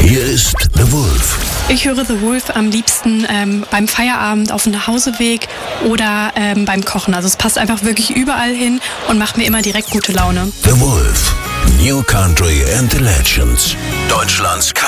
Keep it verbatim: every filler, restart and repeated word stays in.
Hier ist The Wolf. Ich höre The Wolf am liebsten ähm, beim Feierabend auf dem Nachhauseweg oder ähm, beim Kochen. Also es passt einfach wirklich überall hin und macht mir immer direkt gute Laune. The Wolf. New Country and the Legends. Deutschlands